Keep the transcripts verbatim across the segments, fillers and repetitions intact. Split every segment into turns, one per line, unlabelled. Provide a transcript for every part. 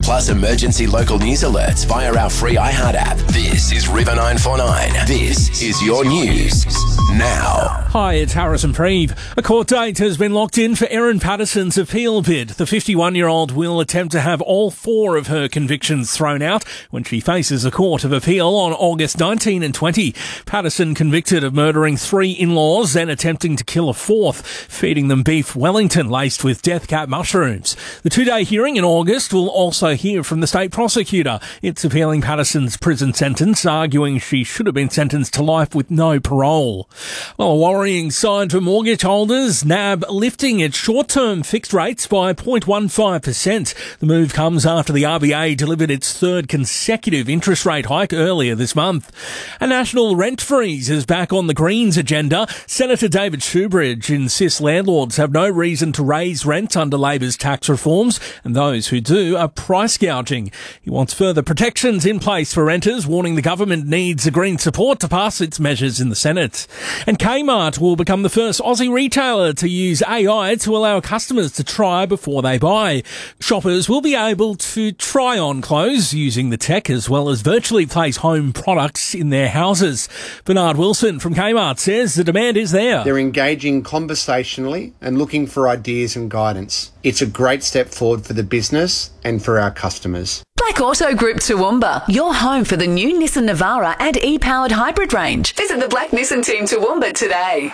plus emergency local news alerts via our free iHeart app. This is River nine four nine. This is your news now.
Hi, it's Harrison Preeve. A court date has been locked in for Erin Patterson's appeal bid. The fifty-one-year-old will attempt to have all four of her convictions thrown out when she faces a court of appeal on August nineteenth and twentieth. Patterson convicted of murdering three in-laws and attempting to kill a fourth, feeding them beef Wellington laced with death cap mushrooms. The two-day hearing in August will also hear from the state prosecutor. It's appealing Patterson's prison sentence, arguing she should have been sentenced to life with no parole. Well, a worrying sign for mortgage holders, N A B lifting its short-term fixed rates by zero point one five percent. The move comes after the R B A delivered its third consecutive interest rate hike earlier this month. A national rent freeze is back on the Greens agenda. Senator David Shoebridge insists landlords have no reason to raise rent under Labor's tax reforms, and those who do are price gouging. He wants further protections in place for renters, warning the government needs the Green support to pass its measures in the Senate. And Kmart will become the first Aussie retailer to use A I to allow customers to try before they buy. Shoppers will be able to try on clothes using the tech, as well as virtually place home products in their houses. Bernard Wilson from Kmart says the demand is there.
They're engaging conversationally and looking for ideas and guidance. It's a great step forward for the business and for our customers.
Black Auto Group Toowoomba, your home for the new Nissan Navara and e-powered hybrid range. Visit the Black Nissan team Toowoomba today.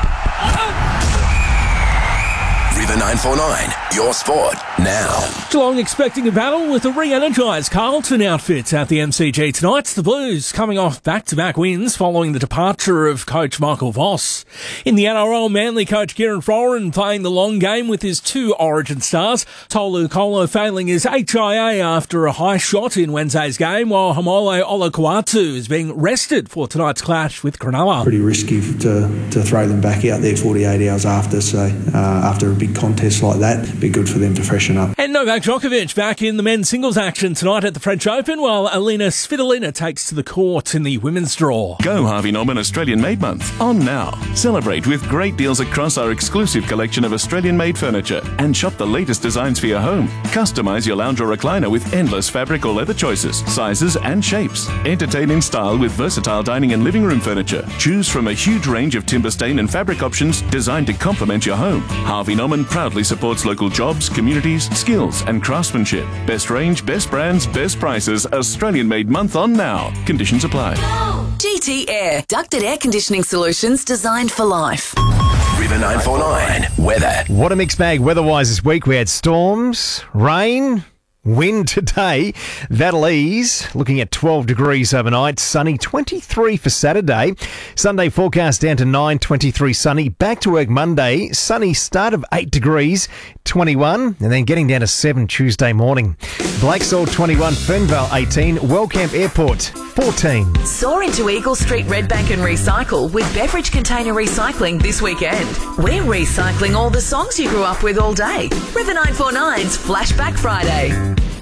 River nine four nine, your sport now.
Geelong expecting a battle with a re-energised Carlton outfit at the M C G tonight. The Blues coming off back-to-back wins following the departure of coach Michael Voss. In the N R L, Manly coach Kieran Foran playing the long game with his two Origin stars. Tolu Kolo failing his H I A after a high shot in Wednesday's game, while Hamole Olakuatu is being rested for tonight's clash with Cronulla.
Pretty risky to, to throw them back out there forty-eight hours after, so uh, after a big contest like that, it'd be good for them to freshen up.
And Novak Djokovic back in the men's singles action tonight at the French Open, while Alina Svitolina takes to the court in the women's draw.
Go Harvey Norman Australian Made Month on now. Celebrate with great deals across our exclusive collection of Australian-made furniture and shop the latest designs for your home. Customise your lounge or recliner with endless fabric or leather choices, sizes and shapes. Entertain in style with versatile dining and living room furniture. Choose from a huge range of timber stain and fabric options designed to complement your home. Harvey Norman proudly supports local jobs, communities, skills and craftsmanship. Best range, best brands, best prices. Australian Made Month on now. Conditions apply.
G T Air, ducted air conditioning solutions designed for life.
River nine four nine, weather.
What a mixed bag weather-wise this week. We had storms, rain, wind today. That'll ease. Looking at twelve degrees overnight. Sunny, twenty-three for Saturday. Sunday forecast down to nine, twenty-three sunny. Back to work Monday. Sunny start of eight degrees, twenty-one. And then getting down to seven Tuesday morning. Blacksall twenty-one, Fernvale eighteen. Wellcamp Airport fourteen.
Soar into Eagle Street Redbank and recycle with Beverage Container Recycling this weekend. We're recycling all the songs you grew up with all day. River nine four nine's Flashback Friday.